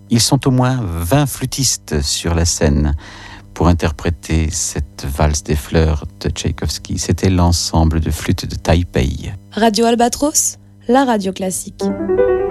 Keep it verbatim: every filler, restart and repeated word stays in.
Ils sont au moins vingt flûtistes sur la scène pour interpréter cette valse des fleurs de Tchaïkovski. C'était l'ensemble de flûtes de Taipei. Radio Albatros, la radio classique.